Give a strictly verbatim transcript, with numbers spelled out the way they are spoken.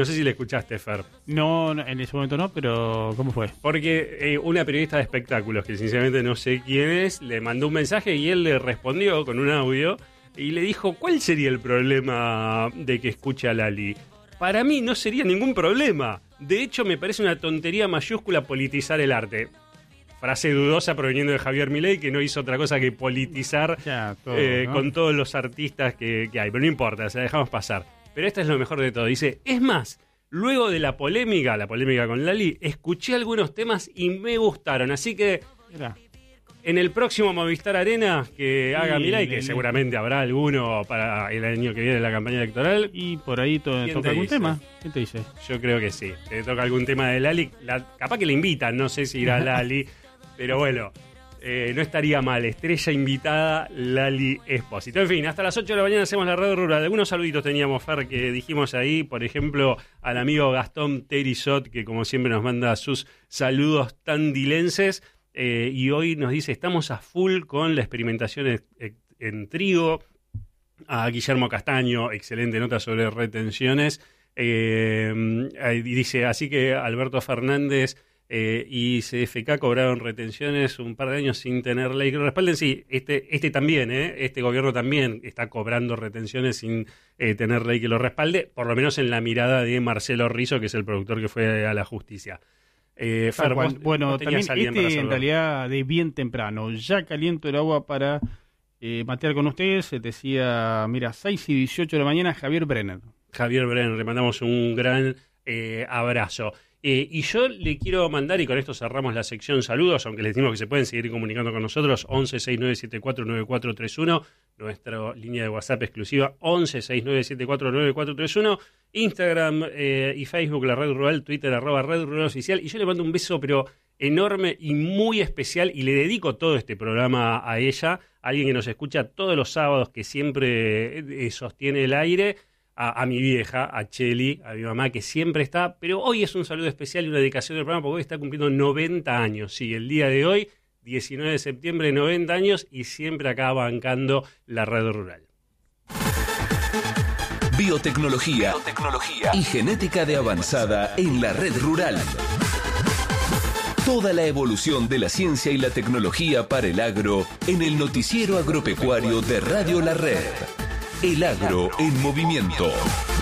No sé si le escuchaste, Fer. No, no, en ese momento no, pero ¿cómo fue? Porque eh, una periodista de espectáculos, que sinceramente no sé quién es, le mandó un mensaje y él le respondió con un audio y le dijo, ¿cuál sería el problema de que escuche a Lali? Para mí no sería ningún problema. De hecho, me parece una tontería mayúscula politizar el arte. Frase dudosa proveniendo de Javier Milei, que no hizo otra cosa que politizar ya, todo, eh, ¿no? con todos los artistas que, que hay. Pero no importa, se la dejamos pasar. Pero esto es lo mejor de todo. Dice, es más, luego de la polémica, la polémica con Lali, escuché algunos temas y me gustaron. Así que Mira. en el próximo Movistar Arena que haga Sí, Milei, que el- seguramente habrá alguno para el año que viene en la campaña electoral, Y por ahí to- ¿Quién toca te algún dice? tema. ¿Quién te dice? yo creo que sí. Te toca algún tema de Lali. La- capaz que le invitan, no sé si irá Lali, pero bueno. Eh, no estaría mal, estrella invitada Lali Espósito. En fin, hasta las ocho de la mañana hacemos la red rural. Algunos saluditos teníamos, Fer, que dijimos ahí. Por ejemplo, al amigo Gastón Terizot, que como siempre nos manda sus saludos tandilenses. Eh, y hoy nos dice, estamos a full con la experimentación en, en trigo. A Guillermo Castaño, excelente nota sobre retenciones. Eh, ahí dice, así que Alberto Fernández... Eh, y C F K cobraron retenciones un par de años sin tener ley que lo respalden. Sí, este, este también, ¿eh? Este gobierno también está cobrando retenciones sin eh, tener ley que lo respalde, por lo menos en la mirada de Marcelo Rizzo, que es el productor que fue a la justicia. Eh, Fer, vos- Bueno, vos tenías también a alguien para este en saludar. realidad de bien temprano. Ya caliento el agua para eh, matear con ustedes. Se decía, mira, seis y dieciocho de la mañana, Javier Brenner. Javier Bren, le mandamos un gran eh, abrazo. Eh, y yo le quiero mandar, y con esto cerramos la sección saludos, aunque les decimos que se pueden seguir comunicando con nosotros, once sesenta y nueve setenta y cuatro noventa y cuatro treinta y uno, nuestra línea de WhatsApp exclusiva, once sesenta y nueve setenta y cuatro noventa y cuatro treinta y uno, Instagram eh, y Facebook, la Red Rural, Twitter, arroba Red Rural Oficial, y yo le mando un beso, pero enorme y muy especial, y le dedico todo este programa a ella, a alguien que nos escucha todos los sábados, que siempre eh, sostiene el aire, A, a mi vieja, a Cheli, a mi mamá, que siempre está, pero hoy es un saludo especial y una dedicación del programa porque hoy está cumpliendo noventa años, sí, el día de hoy, diecinueve de septiembre, noventa años, y siempre acá bancando la red rural. Biotecnología, Biotecnología y genética de avanzada en la red rural. Toda la evolución de la ciencia y la tecnología para el agro en el noticiero agropecuario de Radio La Red. El agro en movimiento.